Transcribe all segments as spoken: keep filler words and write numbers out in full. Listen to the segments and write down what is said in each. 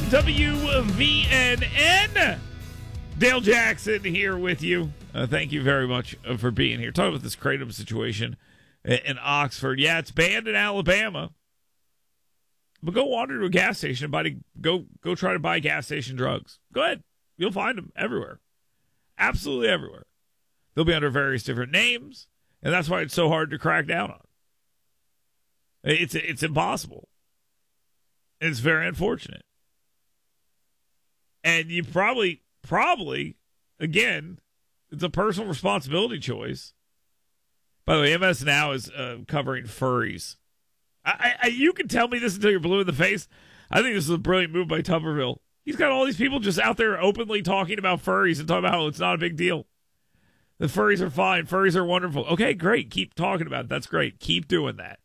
W V N N. Dale Jackson here with you. Uh, thank you very much uh, for being here. Talking about this kratom situation in, in Oxford. Yeah, it's banned in Alabama. But go wander to a gas station and buy to, go go try to buy gas station drugs. Go ahead. You'll find them everywhere. Absolutely everywhere. They'll be under various different names, and that's why it's so hard to crack down on. It's it's impossible. It's very unfortunate. And you probably, probably, again, it's a personal responsibility choice. By the way, M S Now is uh, covering furries. I, I, you can tell me this until you're blue in the face. I think this is a brilliant move by Tuberville. He's got all these people just out there openly talking about furries and talking about how it's not a big deal. The furries are fine. Furries are wonderful. Okay, great. Keep talking about it. That's great. Keep doing that.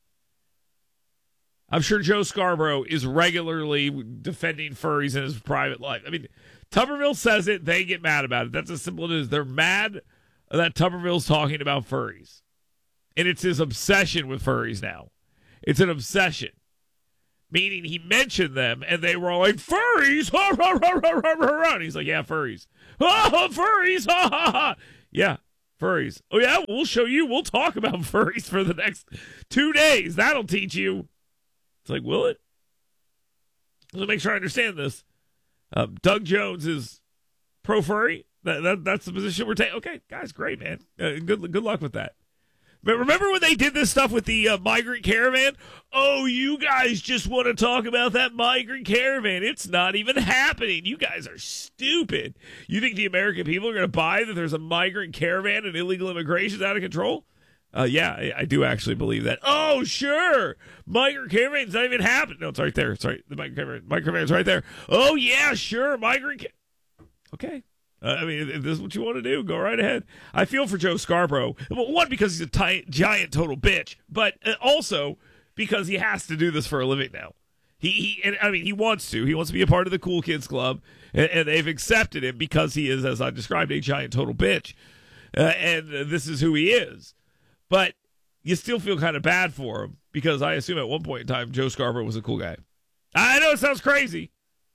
I'm sure Joe Scarborough is regularly defending furries in his private life. I mean, Tuberville says it. They get mad about it. That's as simple as it is. They're mad that Tuberville's talking about furries. And it's his obsession with furries now. It's an obsession. Meaning he mentioned them, and they were all like, furries! Ha, ha, ha, ha, ha, ha. And he's like, yeah, furries. Oh, furries! Ha, ha, ha. Yeah, furries. Oh, yeah, we'll show you. We'll talk about furries for the next two days. That'll teach you. It's like, will it? Let me make sure I understand this. Uh, Doug Jones is pro-furry. That, that, that's the position we're taking. Okay, guys, great, man. Uh, good, good luck with that. But remember when they did this stuff with the uh, migrant caravan? Oh, you guys just want to talk about that migrant caravan. It's not even happening. You guys are stupid. You think the American people are going to buy that there's a migrant caravan and illegal immigration is out of control? Uh, yeah, I, I do actually believe that. Oh, sure. Migrant caravan's not even happening. No, it's right there. Sorry, the migrant caravan. Migrant caravan's right there. Oh, yeah, sure. Migrant ca- Okay. Uh, I mean, if this is what you want to do, go right ahead. I feel for Joe Scarborough. Well, one, because he's a t- giant total bitch, but also because he has to do this for a living now. He, he and, I mean, he wants to. He wants to be a part of the Cool Kids Club, and, and they've accepted him because he is, as I described, a giant total bitch. Uh, and uh, this is who he is. But you still feel kind of bad for him because I assume at one point in time, Joe Scarborough was a cool guy. I know it sounds crazy.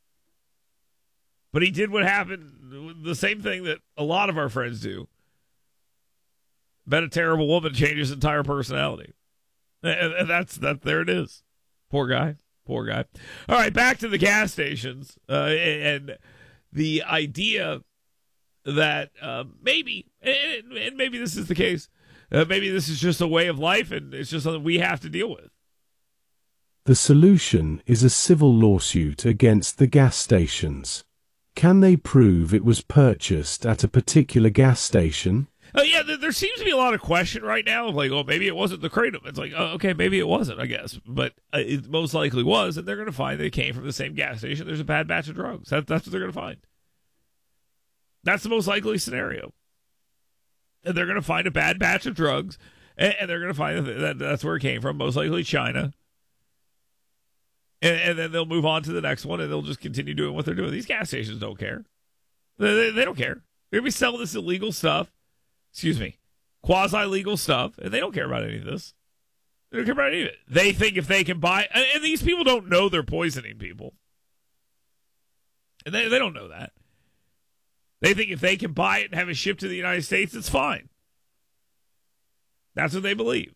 But he did what happened, the same thing that a lot of our friends do. Bet a terrible woman changes his entire personality. And, and that's, that. There it is. Poor guy. Poor guy. All right, back to the gas stations. Uh, and the idea that uh, maybe, and, and maybe this is the case, uh, maybe this is just a way of life and it's just something we have to deal with. The solution is a civil lawsuit against the gas stations. Can they prove it was purchased at a particular gas station? Uh, yeah, there, there seems to be a lot of question right now of like, oh, maybe it wasn't the kratom. It's like, oh, okay, maybe it wasn't, I guess. But uh, it most likely was, and they're going to find they came from the same gas station. There's a bad batch of drugs. That, that's what they're going to find. That's the most likely scenario. And they're going to find a bad batch of drugs, and, and they're going to find that, that that's where it came from, most likely China. And, and then they'll move on to the next one, and they'll just continue doing what they're doing. These gas stations don't care. They, they, they don't care. They're going to be selling this illegal stuff. Excuse me. Quasi-legal stuff. And they don't care about any of this. They don't care about any of it. They think if they can buy... And, and these people don't know they're poisoning people. And they, they don't know that. They think if they can buy it and have it shipped to the United States, it's fine. That's what they believe.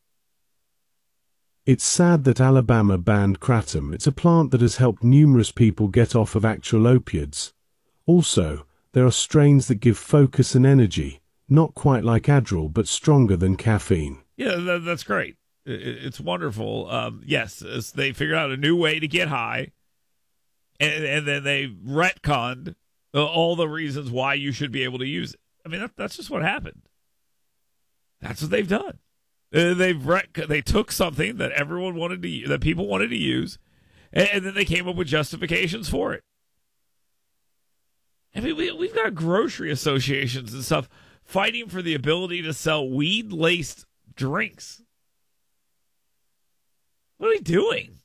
It's sad that Alabama banned kratom. It's a plant that has helped numerous people get off of actual opiates. Also, there are strains that give focus and energy, not quite like Adderall, but stronger than caffeine. Yeah, that, that's great. It, it's wonderful. Um, yes, they figured out a new way to get high, and, and then they retconned uh, all the reasons why you should be able to use it. I mean, that, that's just what happened. That's what they've done. Uh, they've rec- they took something that everyone wanted to that people wanted to use, and, and then they came up with justifications for it. I mean, we we've got grocery associations and stuff fighting for the ability to sell weed-laced drinks. What are we doing?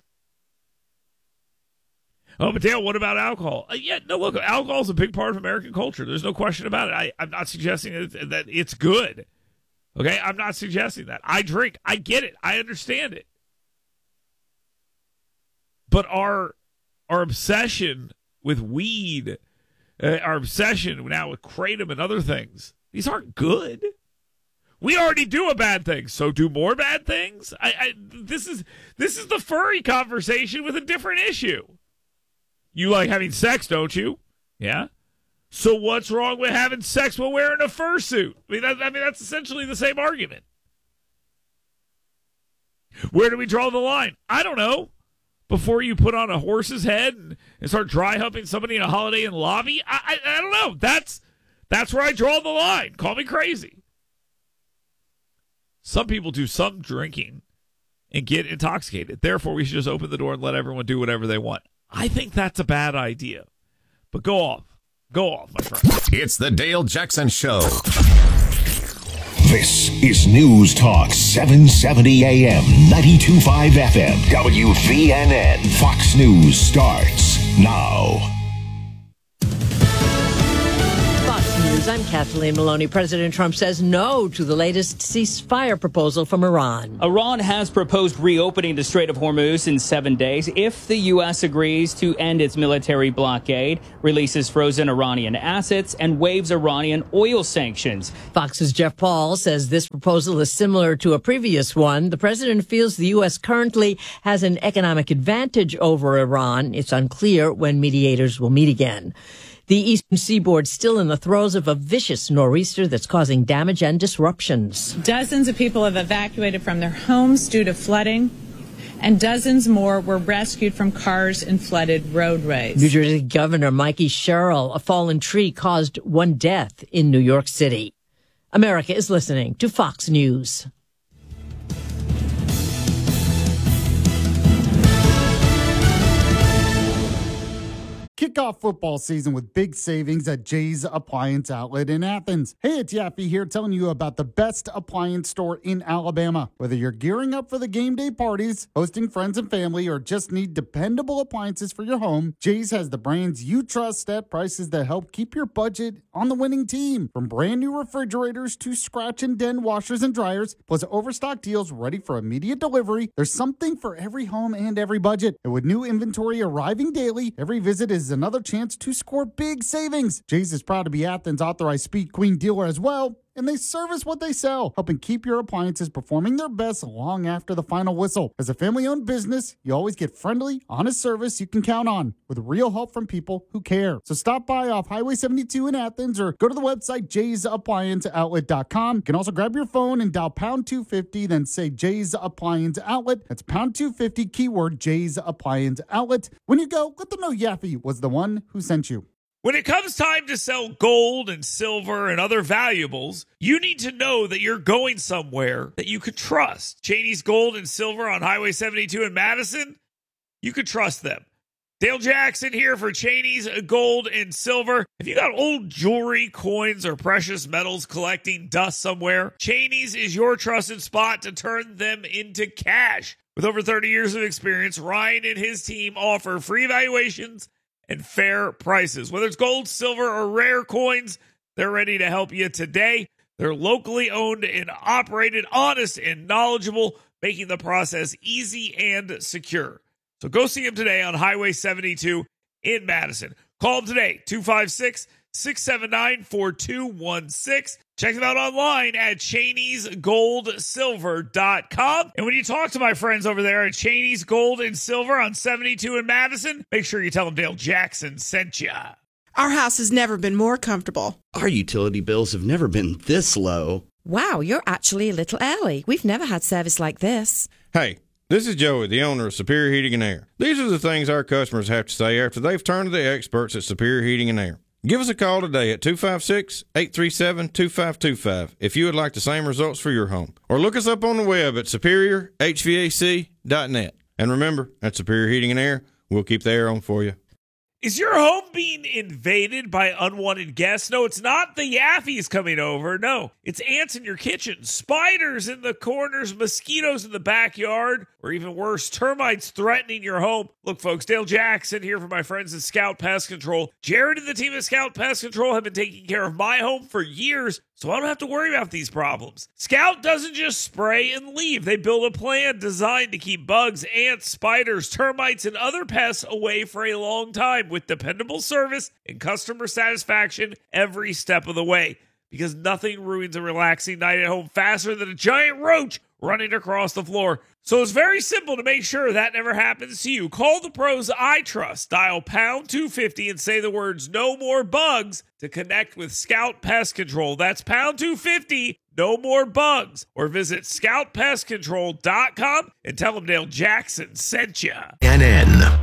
Oh, but Dale, what about alcohol? Uh, yeah, no, look, alcohol is a big part of American culture. There's no question about it. I, I'm not suggesting that, that it's good. Okay, I'm not suggesting that. I drink. I get it. I understand it. But our our obsession with weed, uh, our obsession now with kratom and other things, these aren't good. We already do a bad thing, so do more bad things? I, I this is this is the furry conversation with a different issue. You like having sex, don't you? Yeah. So what's wrong with having sex while wearing a fursuit? I mean, that, I mean, that's essentially the same argument. Where do we draw the line? I don't know. Before you put on a horse's head and, and start dry humping somebody in a Holiday Inn lobby? I, I, I don't know. That's that's where I draw the line. Call me crazy. Some people do some drinking and get intoxicated. Therefore, we should just open the door and let everyone do whatever they want. I think that's a bad idea. But go off. Go off, my friend. It's the Dale Jackson Show. This is News Talk seven seventy A M, ninety-two point five F M, W V N N. Fox News starts now. I'm Kathleen Maloney. President Trump says no to the latest ceasefire proposal from Iran. Iran has proposed reopening the Strait of Hormuz in seven days if the U S agrees to end its military blockade, releases frozen Iranian assets, and waives Iranian oil sanctions. Fox's Jeff Paul says this proposal is similar to a previous one. The president feels the U S currently has an economic advantage over Iran. It's unclear when mediators will meet again. The eastern seaboard still in the throes of a vicious nor'easter that's causing damage and disruptions. Dozens of people have evacuated from their homes due to flooding, and dozens more were rescued from cars in flooded roadways. New Jersey Governor Mikey Sherrill, a fallen tree caused one death in New York City. America is listening to Fox News. Kick off football season with big savings at Jay's Appliance Outlet in Athens. Hey, it's Yaffee here telling you about the best appliance store in Alabama. Whether you're gearing up for the game day parties, hosting friends and family, or just need dependable appliances for your home, Jay's has the brands you trust at prices that help keep your budget on the winning team. From brand new refrigerators to scratch and dent washers and dryers, plus overstock deals ready for immediate delivery, there's something for every home and every budget. And with new inventory arriving daily, every visit is another chance to score big savings. Jay's is proud to be Athens' authorized Speed Queen dealer as well, and they service what they sell, helping keep your appliances performing their best long after the final whistle. As a family-owned business, you always get friendly, honest service you can count on, with real help from people who care. So stop by off Highway seventy-two in Athens or go to the website jays appliance outlet dot com. You can also grab your phone and dial pound two fifty, then say Jay's Appliance Outlet. That's pound two fifty, keyword Jay's Appliance Outlet. When you go, let them know Yaffee was the one who sent you. When it comes time to sell gold and silver and other valuables, you need to know that you're going somewhere that you could trust. Cheney's Gold and Silver on Highway seventy-two in Madison, you could trust them. Dale Jackson here for Cheney's Gold and Silver. If you got old jewelry, coins, or precious metals collecting dust somewhere, Cheney's is your trusted spot to turn them into cash. With over thirty years of experience, Ryan and his team offer free evaluations and fair prices. Whether it's gold, silver, or rare coins, they're ready to help you today. They're locally owned and operated, honest and knowledgeable, making the process easy and secure. So go see them today on Highway seventy-two in Madison. Call them today, two five six, six seven nine, four two one six. Check them out online at cheneys gold silver dot com. And when you talk to my friends over there at Cheney's Gold and Silver on seventy-two in Madison, make sure you tell them Dale Jackson sent you. Our house has never been more comfortable. Our utility bills have never been this low. Wow, you're actually a little early. We've never had service like this. Hey, this is Joey, the owner of Superior Heating and Air. These are the things our customers have to say after they've turned to the experts at Superior Heating and Air. Give us a call today at two five six, eight three seven, two five two five if you would like the same results for your home. Or look us up on the web at superior h v a c dot net. And remember, at Superior Heating and Air, we'll keep the air on for you. Is your home being invaded by unwanted guests? No, it's not the Yaffies coming over. No, it's ants in your kitchen, spiders in the corners, mosquitoes in the backyard, or even worse, termites threatening your home. Look, folks, Dale Jackson here for my friends at Scout Pest Control. Jared and the team at Scout Pest Control have been taking care of my home for years, so I don't have to worry about these problems. Scout doesn't just spray and leave. They build a plan designed to keep bugs, ants, spiders, termites, and other pests away for a long time with dependable service and customer satisfaction every step of the way. Because nothing ruins a relaxing night at home faster than a giant roach running across the floor. So it's very simple to make sure that never happens to you. Call the pros I trust. Dial pound two fifty and say the words "no more bugs" to connect with Scout Pest Control. That's pound two fifty, no more bugs. Or visit scout pest control dot com and tell them Dale Jackson sent you. N N.